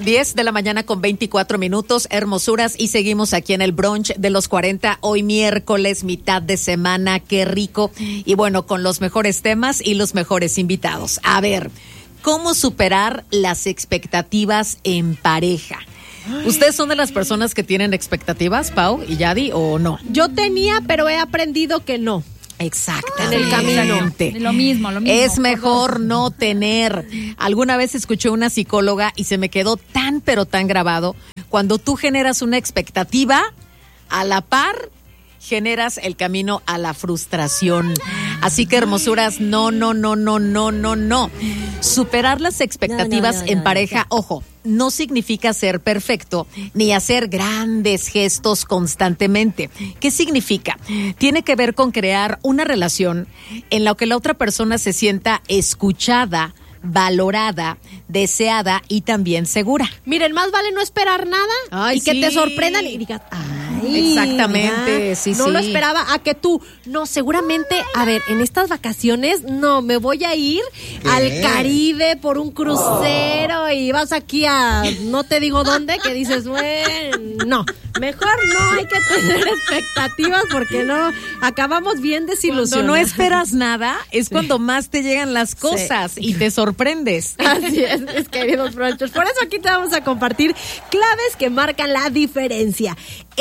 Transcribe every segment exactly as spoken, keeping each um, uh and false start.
diez de la mañana con veinticuatro minutos, hermosuras, y seguimos aquí en el brunch de los cuarenta, hoy miércoles, mitad de semana, qué rico, y bueno, con los mejores temas y los mejores invitados. A ver, ¿cómo superar las expectativas en pareja? ¿Ustedes son de las personas que tienen expectativas, Pau y Yadi, o no? Yo tenía, pero he aprendido que no. Exacto. En el camino. Lo mismo, lo mismo. Es mejor no tener. Alguna vez escuché una psicóloga y se me quedó tan, pero tan grabado. Cuando tú generas una expectativa, a la par generas el camino a la frustración. Así que, hermosuras, no, no, no, no, no, no, no. Superar las expectativas no, no, no, en no, pareja, no. Ojo, no significa ser perfecto ni hacer grandes gestos constantemente. ¿Qué significa? Tiene que ver con crear una relación en la que la otra persona se sienta escuchada, valorada, deseada y también segura. Miren, más vale no esperar nada. Ay, y sí. Que te sorprendan y digas, ay, exactamente, mira, sí, no sí. lo esperaba, a que tú, no, seguramente, a ver, en estas vacaciones, no, me voy a ir ¿Qué? al Caribe por un crucero y vas aquí a, no te digo dónde, que dices, bueno, no, mejor no hay que tener expectativas porque no, acabamos bien desilusionados. Cuando no esperas nada, es sí. cuando más te llegan las cosas sí. y te sorprendes. Así es, mis queridos brunchers. Por eso aquí te vamos a compartir claves que marcan la diferencia.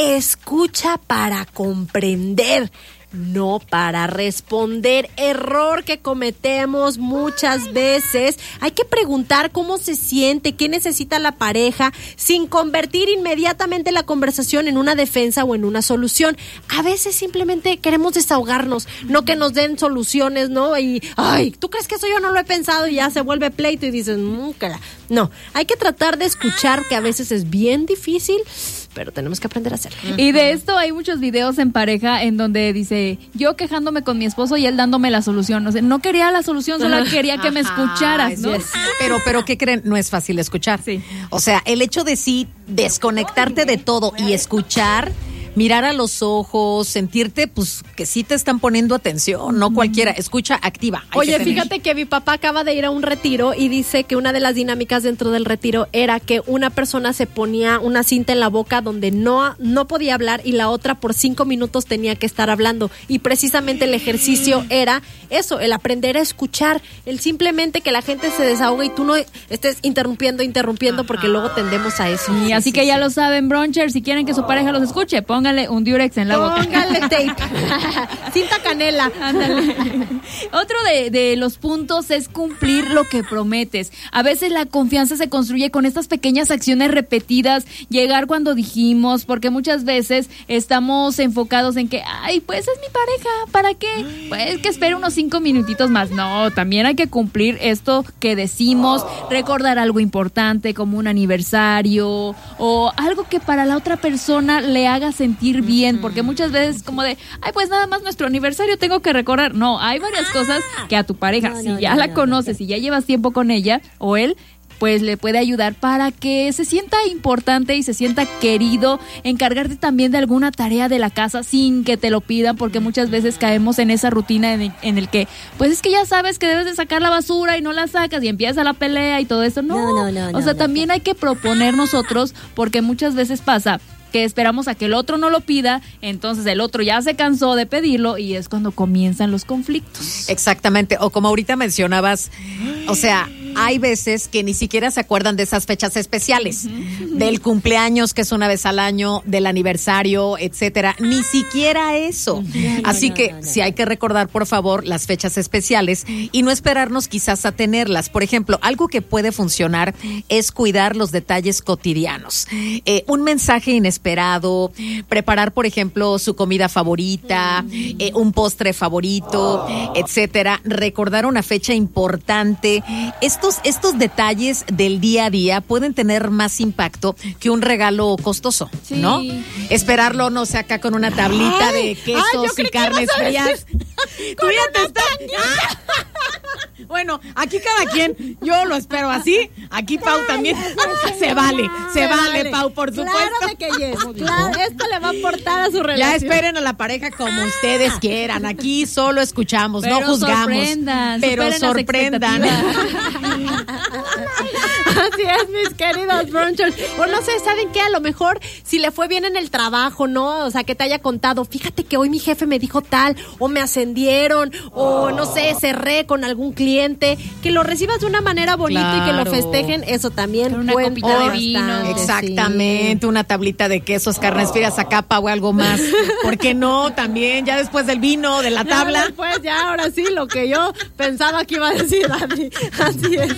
Escucha para comprender, no para responder. Error que cometemos muchas veces. Hay que preguntar cómo se siente, qué necesita la pareja, sin convertir inmediatamente la conversación en una defensa o en una solución. A veces simplemente queremos desahogarnos, no que nos den soluciones, ¿no? Y, ay, ¿tú crees que eso yo no lo he pensado? Y ya se vuelve pleito y dices, nunca. No, hay que tratar de escuchar, que a veces es bien difícil, pero tenemos que aprender a hacerlo. Y de esto hay muchos videos en pareja en donde dice, yo quejándome con mi esposo y él dándome la solución. O sea, no quería la solución, solo quería que me escucharas, ¿no? Pero, pero, ¿qué creen? No es fácil escuchar. Sí. O sea, el hecho de sí desconectarte de todo y escuchar, mirar a los ojos, sentirte, pues, que sí te están poniendo atención, no cualquiera. Escucha activa. Oye, que fíjate que mi papá acaba de ir a un retiro y dice que una de las dinámicas dentro del retiro era que una persona se ponía una cinta en la boca donde no, no podía hablar y la otra por cinco minutos tenía que estar hablando. Y precisamente el ejercicio era eso, el aprender a escuchar, el simplemente que la gente se desahogue y tú no estés interrumpiendo, interrumpiendo, Ajá. porque luego tendemos a eso. Y así sí, que sí, ya sí. lo saben, brunchers, si quieren que su pareja los escuche, pongan Póngale un Durex en la boca. Póngale tape. Cinta canela. Ándale. Otro de, de los puntos es cumplir lo que prometes. A veces la confianza se construye con estas pequeñas acciones repetidas, llegar cuando dijimos, porque muchas veces estamos enfocados en que, ay, pues es mi pareja, ¿para qué? Pues que espere unos cinco minutitos más. No, también hay que cumplir esto que decimos, recordar algo importante como un aniversario o algo que para la otra persona le haga sentir bien, porque muchas veces como de, ay, pues nada más nuestro aniversario tengo que recordar. No, hay varias cosas que a tu pareja, no, si no, ya no, la no, conoces, no. si ya llevas tiempo con ella o él, pues le puede ayudar para que se sienta importante y se sienta querido, encargarte también de alguna tarea de la casa sin que te lo pidan, porque muchas veces caemos en esa rutina en el, en el que, pues es que ya sabes que debes de sacar la basura y no la sacas y empieza la pelea y todo eso. No, no, no, no o sea, no, también no. hay que proponer nosotros, porque muchas veces pasa que esperamos a que el otro no lo pida, entonces el otro ya se cansó de pedirlo y es cuando comienzan los conflictos. Exactamente, o como ahorita mencionabas, o sea, hay veces que ni siquiera se acuerdan de esas fechas especiales, uh-huh. del cumpleaños que es una vez al año, del aniversario, etcétera, ni siquiera eso. Uh-huh. Así no, que no, no, sí hay que recordar, por favor, las fechas especiales y no esperarnos quizás a tenerlas. Por ejemplo, algo que puede funcionar es cuidar los detalles cotidianos. Eh, un mensaje inesperado, preparar, por ejemplo, su comida favorita, eh, un postre favorito, etcétera. Recordar una fecha importante. Estos, estos detalles del día a día pueden tener más impacto que un regalo costoso, sí. ¿no? Esperarlo, no sé, acá con una tablita ay, de quesos ay, y carnes frías. Tú ya te estás... Bueno, aquí cada quien, yo lo espero así, aquí Pau también, se vale, se, se vale, vale, Pau, por supuesto. Claro de que yes, claro, esto le va a aportar a su relación. Ya esperen a la pareja como ustedes quieran, aquí solo escuchamos, pero no juzgamos, sorprendan, pero sorprendan. Así es, mis queridos brunchers. O no sé, ¿saben qué? A lo mejor si le fue bien en el trabajo, ¿no? O sea, que te haya contado, fíjate que hoy mi jefe me dijo tal, o me ascendieron, o no sé, cerré con algún cliente, que lo recibas de una manera bonita claro. y que lo festejen, eso también una copita de vino. Exactamente, sí. Una tablita de quesos, carnes frías, acapa o algo más. ¿Por qué no? También, ya después del vino, de la tabla. Ya después, ya, ahora sí, lo que yo pensaba que iba a decir, Dani. Así es.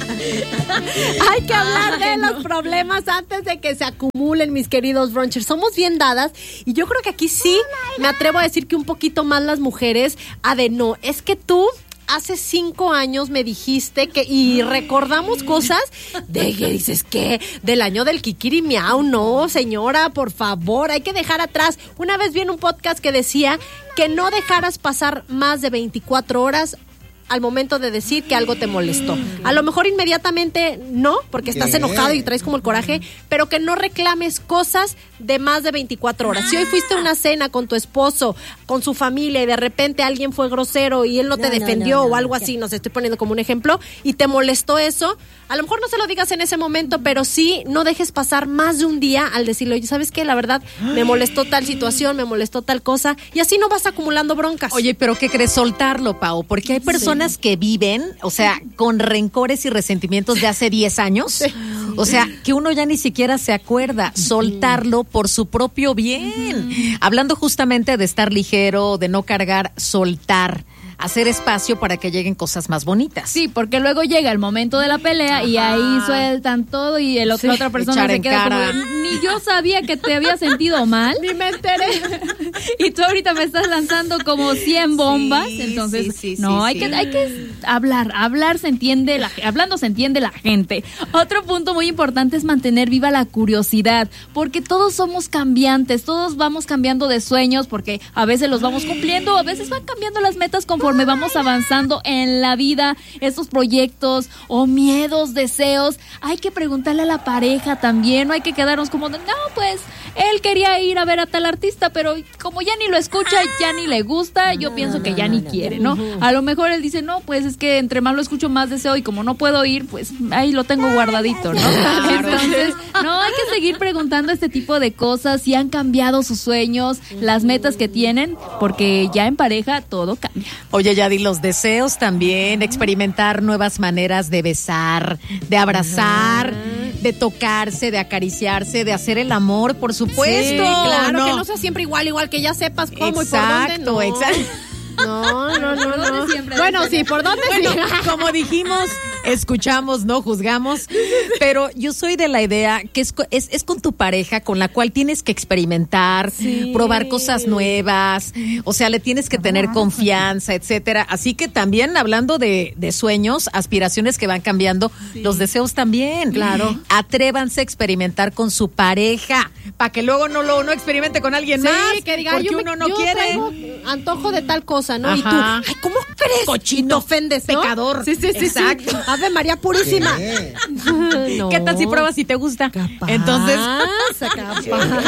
Hay que hablar de los problemas antes de que se acumulen, mis queridos brunchers. Somos bien dadas y yo creo que aquí sí me atrevo a decir que un poquito más las mujeres, a de no, es que tú hace cinco años me dijiste que, y recordamos cosas de que dices, ¿qué? Del año del kikiri miau, no, señora, por favor, hay que dejar atrás. Una vez vi en un podcast que decía que no dejaras pasar más de veinticuatro horas al momento de decir que algo te molestó. A lo mejor inmediatamente no, porque estás enojado y traes como el coraje, pero que no reclames cosas de más de veinticuatro horas. Si hoy fuiste a una cena con tu esposo, con su familia, y de repente alguien fue grosero y él no te no, defendió no, no, no, o algo así, nos estoy poniendo como un ejemplo, y te molestó eso, a lo mejor no se lo digas en ese momento, pero sí no dejes pasar más de un día al decirle, oye, ¿sabes qué? La verdad, me molestó tal situación, me molestó tal cosa, y así no vas acumulando broncas. Oye, pero ¿qué crees? Soltarlo, Pau, porque hay personas sí. que viven, o sea, con rencores y resentimientos de hace diez años, sí. o sea, que uno ya ni siquiera se acuerda, soltarlo por su propio bien. Uh-huh. Hablando justamente de estar ligero, de no cargar, soltar. Hacer espacio para que lleguen cosas más bonitas. Sí, porque luego llega el momento de la pelea. Ajá. Y ahí sueltan todo y el otro, sí, otra persona se queda cara. Como, ni yo sabía que te había sentido mal. Ni me enteré. Y tú ahorita me estás lanzando como cien bombas. Sí, entonces, sí, sí, no, sí, hay, sí. Que, hay que hablar. Hablar se entiende, la, hablando se entiende la gente. Otro punto muy importante es mantener viva la curiosidad, porque todos somos cambiantes, todos vamos cambiando de sueños, porque a veces los vamos cumpliendo, a veces van cambiando las metas conforme Conforme vamos avanzando en la vida, estos proyectos o miedos, deseos, hay que preguntarle a la pareja también, no hay que quedarnos como de, no, pues, él quería ir a ver a tal artista, pero como ya ni lo escucha, ya ni le gusta, yo pienso que ya ni quiere, ¿no? A lo mejor él dice, no, pues es que entre más lo escucho, más deseo, y como no puedo ir, pues ahí lo tengo guardadito, ¿no? Entonces, no, hay que seguir preguntando este tipo de cosas, si han cambiado sus sueños, las metas que tienen, porque ya en pareja todo cambia. Oye, Yadi, los deseos también, experimentar nuevas maneras de besar, de abrazar, uh-huh. de tocarse, de acariciarse, de hacer el amor, por supuesto. Sí, claro, no. Que no sea siempre igual, igual que ya sepas cómo exacto, y por dónde. No. Exacto, No, no, no, no. Bueno, sí, ¿por dónde bueno, sí? Como dijimos, escuchamos, no juzgamos, pero yo soy de la idea que es, es, es con tu pareja con la cual tienes que experimentar, sí. probar cosas nuevas, o sea, le tienes que tener confianza, etcétera. Así que también hablando de, de sueños, aspiraciones que van cambiando, sí. los deseos también. Claro. Atrévanse a experimentar con su pareja, para que luego no lo no experimente con alguien sí, más, que diga, porque yo uno me, no yo quiere. Traigo antojo de tal cosa, ¿no? Ajá. Y tú, ay, ¿cómo crees? Cochino, te ofendes, ¿no? Pecador. Sí, sí, sí. Exacto. Sí. Ave María Purísima. No. ¿Qué tal si pruebas si te gusta? Capaz, Entonces, capaz.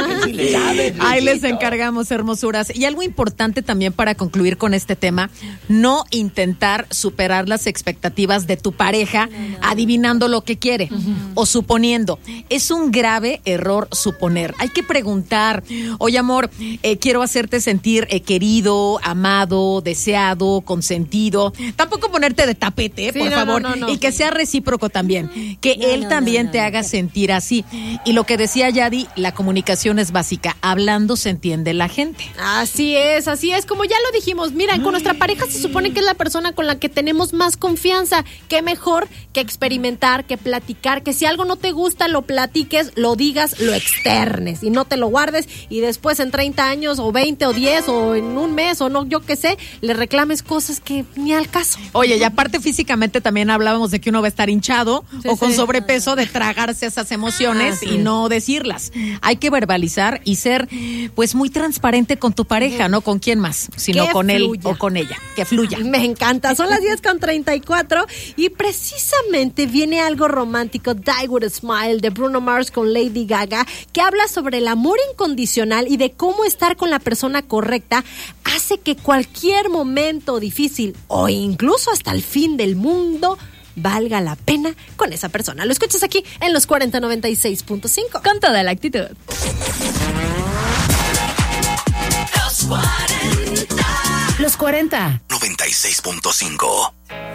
ahí les encargamos, hermosuras. Y algo importante también para concluir con este tema, no intentar superar las expectativas de tu pareja no, no, adivinando lo que quiere uh-huh. o suponiendo. Es un grave error suponer. Hay que preguntar, oye amor, eh, quiero hacerte sentir eh, querido, amado, deseado, consentido. Tampoco ponerte de tapete, sí, por no, favor. No, no, no. Y que sea recíproco también. Que no, él no, también no, no, te no, haga no. sentir así. Y lo que decía Yadi, la comunicación es básica. Hablando se entiende la gente. Así es, así es. Como ya lo dijimos, mira, con nuestra pareja se supone que es la persona con la que tenemos más confianza. Qué mejor que experimentar, que platicar, que si algo no te gusta, lo platiques, lo digas, lo externes y no te lo guardes y después en treinta años o veinte o diez o en un mes o no, yo qué sé, le reclames cosas que ni al caso. Oye, y aparte físicamente también hablábamos de que uno va a estar hinchado sí, o con sí. sobrepeso, de tragarse esas emociones ah, sí. y no decirlas. Hay que verbalizar y ser pues muy transparente con tu pareja, no con quién más, sino que con fluya. Él o con ella, que fluya. Me encanta, son las diez con treinta y cuatro y precisamente viene algo romántico, Die With A Smile de Bruno Mars con Lady Gaga, que habla sobre el amor incondicional y de cómo estar con la persona correcta hace que cualquier momento difícil o incluso hasta el fin del mundo valga la pena con esa persona. Lo escuchas aquí en los cuarenta noventa y seis punto cinco. Con toda la actitud. Los cuarenta. noventa y seis punto cinco.